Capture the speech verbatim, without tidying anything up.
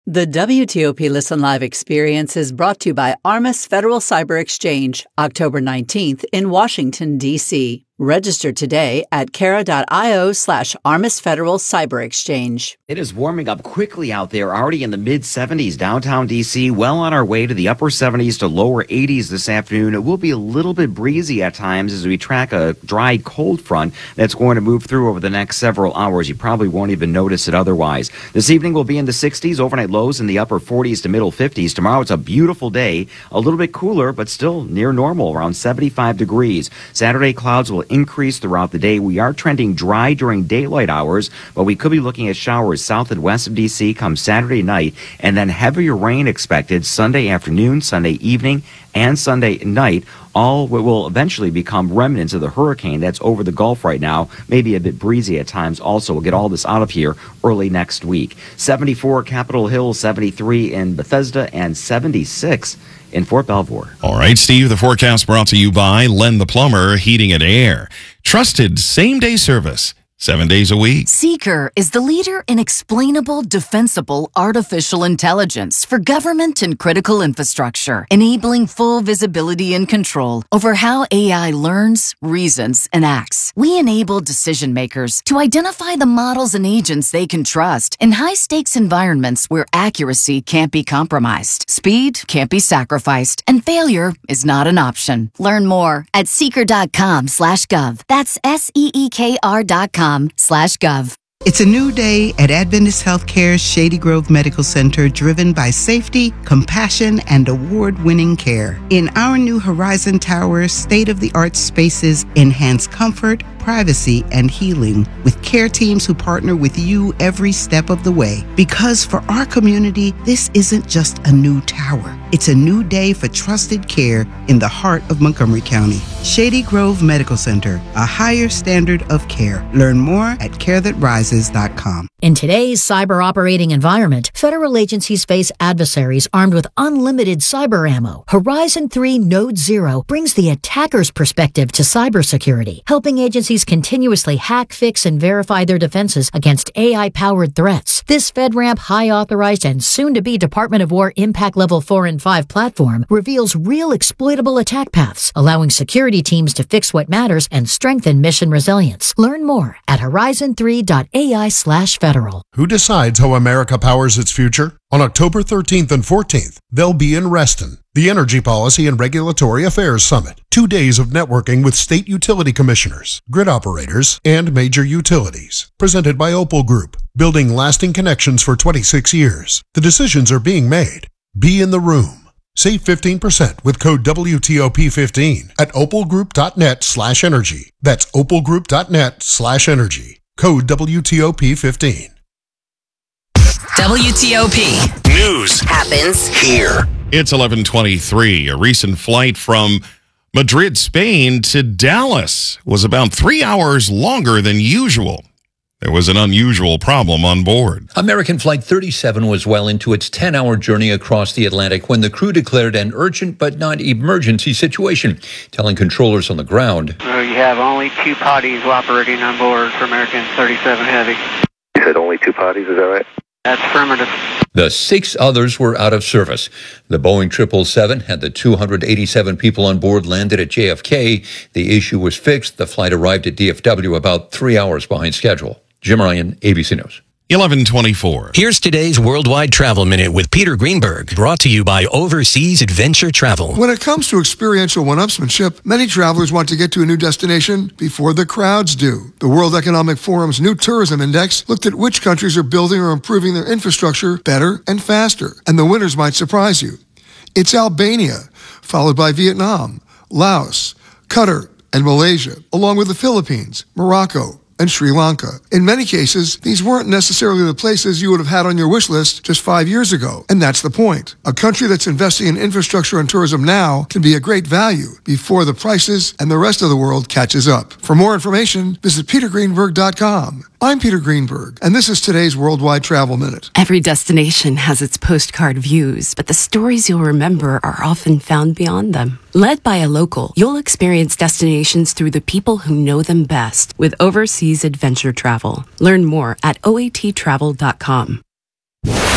The W T O P Listen Live experience is brought to you by Armis Federal Cyber Exchange, October nineteenth in Washington, D C Register today at cara.io slash Armis Federal Cyber Exchange. It is warming up quickly out there, already in the mid seventies downtown D C, well on our way to the upper seventies to lower eighties this afternoon. It will be a little bit breezy at times as we track a dry cold front that's going to move through over the next several hours. You probably won't even notice it otherwise. This evening will be in the sixties, overnight lows in the upper forties to middle fifties. Tomorrow it's a beautiful day, a little bit cooler, but still near normal, around seventy-five degrees. Saturday, clouds will increase throughout the day. We are trending dry during daylight hours, but we could be looking at showers south and west of D C come Saturday night, and then heavier rain expected Sunday afternoon, Sunday evening, and Sunday night. All will eventually become remnants of the hurricane that's over the Gulf right now, maybe a bit breezy at times also. We'll get all this out of here early next week. seventy-four Capitol Hill, seventy-three in Bethesda, and seventy-six in Fort Belvoir. All right, Steve, the forecast brought to you by Len the Plumber, Heating and Air. Trusted same-day service, seven days a week. Seeker is the leader in explainable, defensible artificial intelligence for government and critical infrastructure, enabling full visibility and control over how A I learns, reasons, and acts. We enable decision makers to identify the models and agents they can trust in high-stakes environments where accuracy can't be compromised, speed can't be sacrificed, and failure is not an option. Learn more at seeker.com slash gov. That's S E E K R dot com slash gov. It's a new day at Adventist Healthcare's Shady Grove Medical Center, driven by safety, compassion, and award-winning care. In our new Horizon Tower, state-of-the-art spaces enhance comfort, privacy, and healing with care teams who partner with you every step of the way. Because for our community, this isn't just a new tower. It's a new day for trusted care in the heart of Montgomery County. Shady Grove Medical Center, a higher standard of care. Learn more at care that rises dot com. In today's cyber operating environment, federal agencies face adversaries armed with unlimited cyber ammo. Horizon three Node Zero brings the attacker's perspective to cybersecurity, helping agencies continuously hack, fix, and verify their defenses against A I-powered threats. This FedRAMP high-authorized and soon-to-be Department of War Impact Level four and five platform reveals real exploitable attack paths, allowing security teams to fix what matters and strengthen mission resilience. Learn more at horizon three dot A I slash federal. Who decides how America powers its future? On October thirteenth and fourteenth, they'll be in Reston, the Energy Policy and Regulatory Affairs Summit. Two days of networking with state utility commissioners, grid operators, and major utilities. Presented by Opal Group, building lasting connections for twenty-six years. The decisions are being made. Be in the room. Save fifteen percent with code W T O P fifteen at opalgroup.net slash energy. That's opalgroup.net slash energy. Code W T O P fifteen. W T O P News happens here. It's eleven twenty-three. A recent flight from Madrid, Spain to Dallas was about three hours longer than usual. There was an unusual problem on board. American Flight thirty-seven was well into its ten-hour journey across the Atlantic when the crew declared an urgent but not emergency situation, telling controllers on the ground. Uh, you have only two potties operating on board for American thirty-seven Heavy. You said only two potties, is that right? That's affirmative. The six others were out of service. The Boeing triple seven had the two hundred eighty-seven people on board landed at J F K. The issue was fixed. The flight arrived at D F W about three hours behind schedule. Jim Ryan, A B C News. eleven twenty-four. Here's today's Worldwide Travel Minute with Peter Greenberg, brought to you by Overseas Adventure Travel. When it comes to experiential one-upsmanship, many travelers want to get to a new destination before the crowds do. The World Economic Forum's new tourism index looked at which countries are building or improving their infrastructure better and faster, and the winners might surprise you. It's Albania, followed by Vietnam, Laos, Qatar, and Malaysia, along with the Philippines, Morocco, and Sri Lanka. In many cases, these weren't necessarily the places you would have had on your wish list just five years ago. And that's the point. A country that's investing in infrastructure and tourism now can be a great value before the prices and the rest of the world catches up. For more information, visit peter greenberg dot com. I'm Peter Greenberg, and this is today's Worldwide Travel Minute. Every destination has its postcard views, but the stories you'll remember are often found beyond them. Led by a local, you'll experience destinations through the people who know them best with Overseas Adventure Travel. Learn more at O A T travel dot com.